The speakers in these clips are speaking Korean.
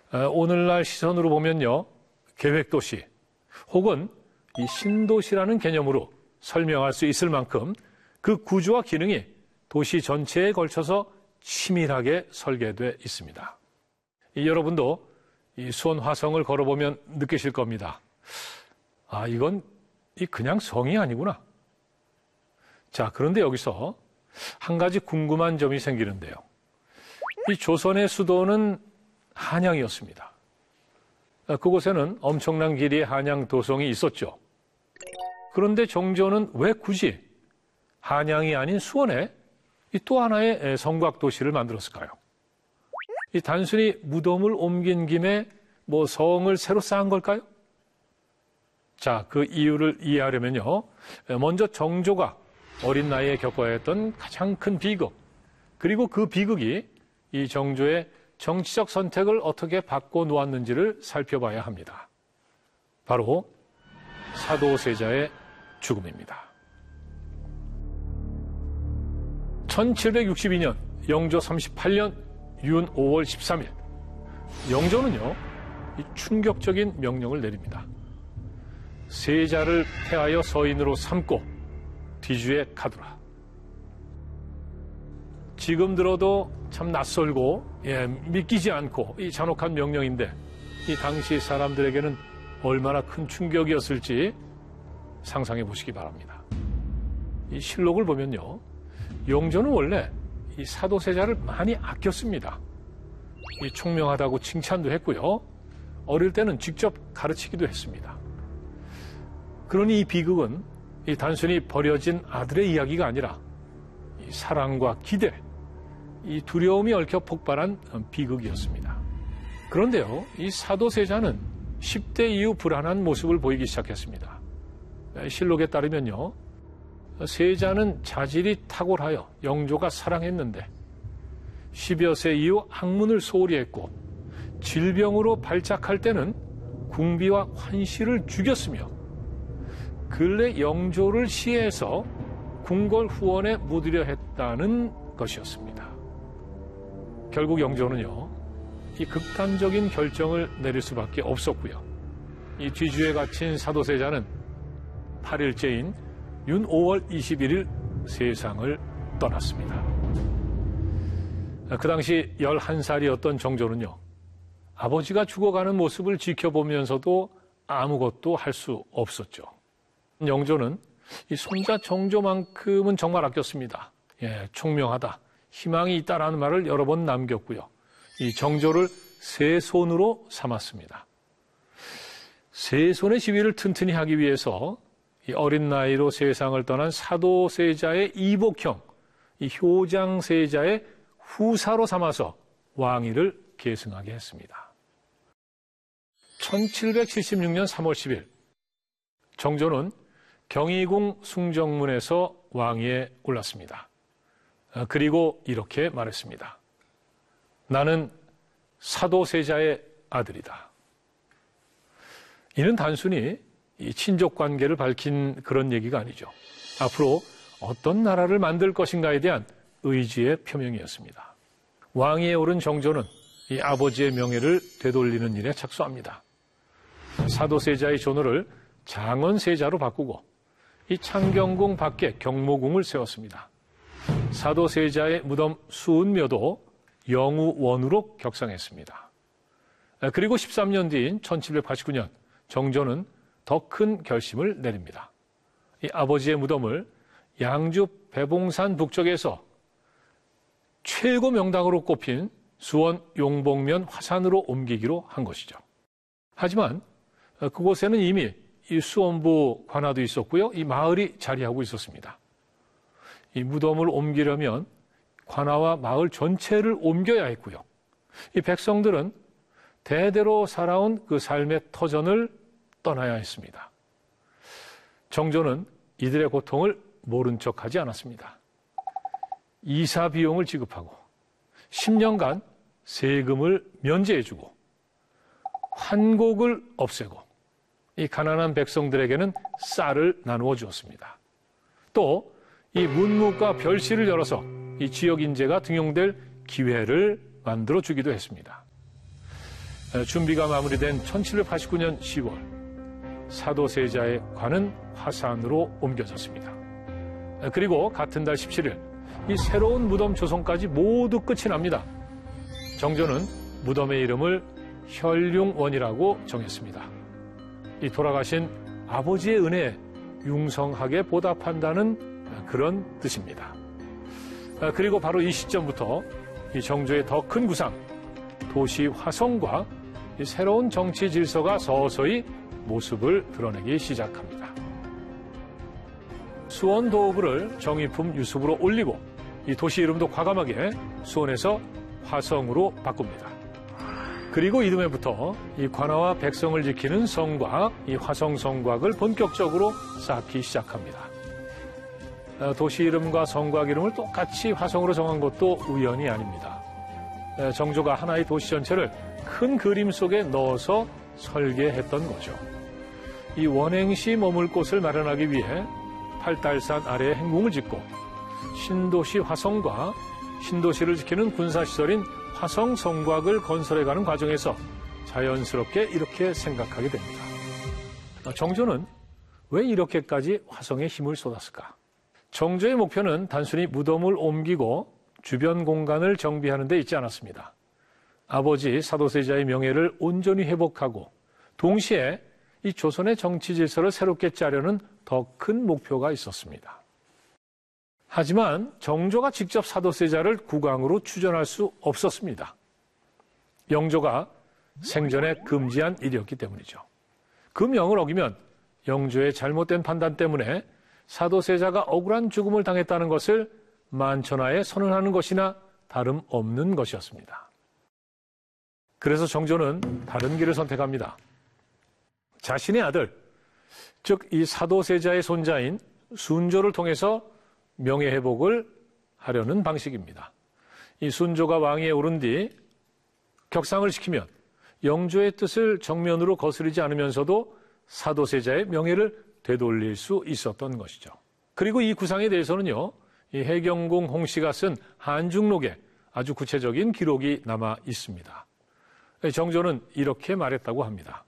오늘날 시선으로 보면요, 계획도시 혹은 이 신도시라는 개념으로 설명할 수 있을 만큼 그 구조와 기능이 도시 전체에 걸쳐서 치밀하게 설계되어 있습니다. 여러분도 이 수원 화성을 걸어보면 느끼실 겁니다. 이건 그냥 성이 아니구나. 자, 그런데 여기서 한 가지 궁금한 점이 생기는데요. 이 조선의 수도는 한양이었습니다. 그곳에는 엄청난 길이의 한양 도성이 있었죠. 그런데 정조는 왜 굳이 한양이 아닌 수원에 또 하나의 성곽 도시를 만들었을까요? 단순히 무덤을 옮긴 김에 성을 새로 쌓은 걸까요? 자, 그 이유를 이해하려면요, 먼저 정조가 어린 나이에 겪어야 했던 가장 큰 비극, 그리고 그 비극이 이 정조의 정치적 선택을 어떻게 바꿔 놓았는지를 살펴봐야 합니다. 바로 사도세자의 죽음입니다. 1762년 영조 38년 윤 5월 13일, 영조는요, 이 충격적인 명령을 내립니다. 세자를 폐하여 서인으로 삼고 뒤주에 가두라. 지금 들어도 참 낯설고 믿기지 않고 이 잔혹한 명령인데 이 당시 사람들에게는 얼마나 큰 충격이었을지 상상해 보시기 바랍니다. 이 실록을 보면요, 영조는 원래 이 사도세자를 많이 아꼈습니다. 이 총명하다고 칭찬도 했고요, 어릴 때는 직접 가르치기도 했습니다. 그러니 이 비극은 이 단순히 버려진 아들의 이야기가 아니라 이 사랑과 기대, 이 두려움이 얽혀 폭발한 비극이었습니다. 그런데요, 이 사도세자는 10대 이후 불안한 모습을 보이기 시작했습니다. 실록에 따르면요, 세자는 자질이 탁월하여 영조가 사랑했는데 10여 세 이후 학문을 소홀히 했고 질병으로 발작할 때는 궁비와 환시를 죽였으며 근래 영조를 시해해서 궁궐 후원에 묻으려 했다는 것이었습니다. 결국 영조는요, 이 극단적인 결정을 내릴 수밖에 없었고요. 이 뒤주에 갇힌 사도세자는 8일째인 윤 5월 21일 세상을 떠났습니다. 그 당시 11살이었던 정조는요, 아버지가 죽어가는 모습을 지켜보면서도 아무것도 할 수 없었죠. 영조는 이 손자 정조만큼은 정말 아꼈습니다. 총명하다, 희망이 있다라는 말을 여러 번 남겼고요. 이 정조를 세 손으로 삼았습니다. 세 손의 지위를 튼튼히 하기 위해서 이 어린 나이로 세상을 떠난 사도세자의 이복형, 이 효장세자의 후사로 삼아서 왕위를 계승하게 했습니다. 1776년 3월 10일, 정조는 경희궁 숭정문에서 왕위에 올랐습니다. 그리고 이렇게 말했습니다. 나는 사도세자의 아들이다. 이는 단순히 이 친족 관계를 밝힌 그런 얘기가 아니죠. 앞으로 어떤 나라를 만들 것인가에 대한 의지의 표명이었습니다. 왕위에 오른 정조는 이 아버지의 명예를 되돌리는 일에 착수합니다. 사도세자의 존호를 장원세자로 바꾸고 이 창경궁 밖에 경모궁을 세웠습니다. 사도세자의 무덤 수은묘도 영우원으로 격상했습니다. 그리고 13년 뒤인 1789년 정조는 더 큰 결심을 내립니다. 이 아버지의 무덤을 양주 배봉산 북쪽에서 최고 명당으로 꼽힌 수원 용복면 화산으로 옮기기로 한 것이죠. 하지만 그곳에는 이미 이 수원부 관아도 있었고요, 이 마을이 자리하고 있었습니다. 이 무덤을 옮기려면 관아와 마을 전체를 옮겨야 했고요. 이 백성들은 대대로 살아온 그 삶의 터전을 떠나야 했습니다. 정조는 이들의 고통을 모른 척하지 않았습니다. 이사 비용을 지급하고 10년간 세금을 면제해주고 환곡을 없애고 이 가난한 백성들에게는 쌀을 나누어 주었습니다. 또 이 문무과 별실을 열어서 이 지역 인재가 등용될 기회를 만들어 주기도 했습니다. 준비가 마무리된 1789년 10월 사도세자의 관은 화산으로 옮겨졌습니다. 그리고 같은 달 17일 이 새로운 무덤 조성까지 모두 끝이 납니다. 정조는 무덤의 이름을 혈융원이라고 정했습니다. 이 돌아가신 아버지의 은혜에 융성하게 보답한다는 그런 뜻입니다. 그리고 바로 이 시점부터 이 정조의 더 큰 구상, 도시 화성과 이 새로운 정치 질서가 서서히 모습을 드러내기 시작합니다. 수원 도읍을 정의품 유습으로 올리고 이 도시 이름도 과감하게 수원에서 화성으로 바꿉니다. 그리고 이듬해부터 이 관아와 백성을 지키는 성과 이 화성 성곽을 본격적으로 쌓기 시작합니다. 도시 이름과 성곽 이름을 똑같이 화성으로 정한 것도 우연이 아닙니다. 정조가 하나의 도시 전체를 큰 그림 속에 넣어서 설계했던 거죠. 이 원행시 머물 곳을 마련하기 위해 팔달산 아래에 행궁을 짓고 신도시 화성과 신도시를 지키는 군사시설인 화성 성곽을 건설해가는 과정에서 자연스럽게 이렇게 생각하게 됩니다. 정조는 왜 이렇게까지 화성에 힘을 쏟았을까? 정조의 목표는 단순히 무덤을 옮기고 주변 공간을 정비하는 데 있지 않았습니다. 아버지 사도세자의 명예를 온전히 회복하고 동시에 이 조선의 정치 질서를 새롭게 짜려는 더 큰 목표가 있었습니다. 하지만 정조가 직접 사도세자를 국왕으로 추전할 수 없었습니다. 영조가 생전에 금지한 일이었기 때문이죠. 그 명을 어기면 영조의 잘못된 판단 때문에 사도세자가 억울한 죽음을 당했다는 것을 만천하에 선언하는 것이나 다름없는 것이었습니다. 그래서 정조는 다른 길을 선택합니다. 자신의 아들, 즉 이 사도세자의 손자인 순조를 통해서 명예회복을 하려는 방식입니다. 이 순조가 왕위에 오른 뒤 격상을 시키면 영조의 뜻을 정면으로 거스르지 않으면서도 사도세자의 명예를 되돌릴 수 있었던 것이죠. 그리고 이 구상에 대해서는요, 이 해경궁 홍씨가 쓴 한중록에 아주 구체적인 기록이 남아 있습니다. 정조는 이렇게 말했다고 합니다.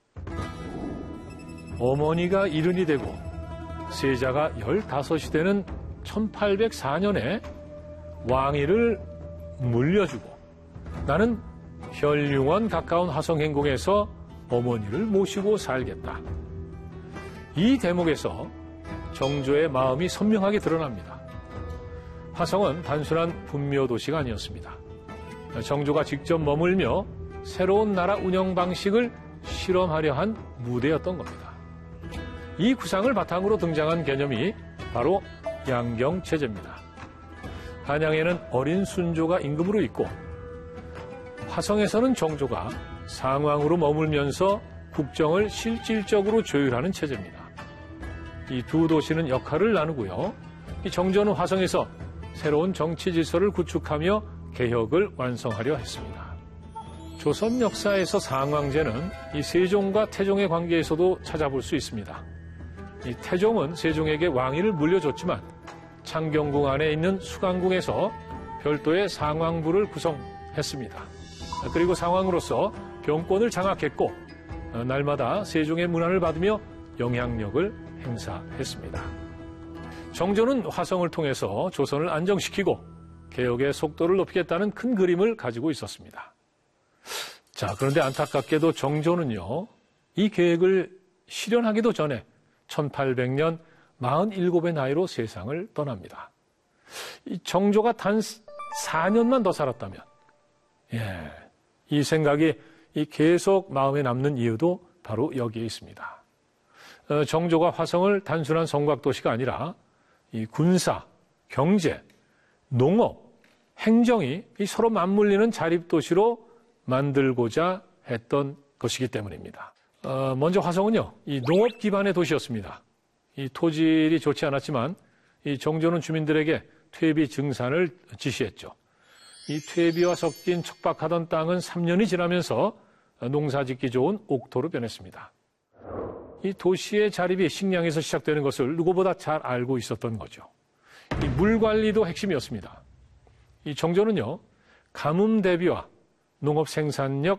어머니가 70이 되고 세자가 15이 되는 1804년에 왕위를 물려주고 나는 혈융원 가까운 화성행궁에서 어머니를 모시고 살겠다. 이 대목에서 정조의 마음이 선명하게 드러납니다. 화성은 단순한 분묘도시가 아니었습니다. 정조가 직접 머물며 새로운 나라 운영 방식을 실험하려 한 무대였던 겁니다. 이 구상을 바탕으로 등장한 개념이 바로 양경체제입니다. 한양에는 어린 순조가 임금으로 있고 화성에서는 정조가 상왕으로 머물면서 국정을 실질적으로 조율하는 체제입니다. 이 두 도시는 역할을 나누고요. 이 정조는 화성에서 새로운 정치 질서를 구축하며 개혁을 완성하려 했습니다. 조선 역사에서 상왕제는 이 세종과 태종의 관계에서도 찾아볼 수 있습니다. 이 태종은 세종에게 왕위를 물려줬지만 창경궁 안에 있는 수강궁에서 별도의 상왕부를 구성했습니다. 그리고 상왕으로서 병권을 장악했고 날마다 세종의 문안을 받으며 영향력을 행사했습니다. 정조는 화성을 통해서 조선을 안정시키고 개혁의 속도를 높이겠다는 큰 그림을 가지고 있었습니다. 자, 그런데 안타깝게도 정조는요, 이 계획을 실현하기도 전에 1800년 47의 나이로 세상을 떠납니다. 이 정조가 단 4년만 더 살았다면, 이 생각이 계속 마음에 남는 이유도 바로 여기에 있습니다. 정조가 화성을 단순한 성곽도시가 아니라 이 군사, 경제, 농업, 행정이 서로 맞물리는 자립도시로 만들고자 했던 것이기 때문입니다. 먼저 화성은요, 이 농업 기반의 도시였습니다. 이 토질이 좋지 않았지만 이 정조는 주민들에게 퇴비 증산을 지시했죠. 이 퇴비와 섞인 척박하던 땅은 3년이 지나면서 농사짓기 좋은 옥토로 변했습니다. 이 도시의 자립이 식량에서 시작되는 것을 누구보다 잘 알고 있었던 거죠. 이 물 관리도 핵심이었습니다. 이 정조는요, 가뭄 대비와 농업 생산력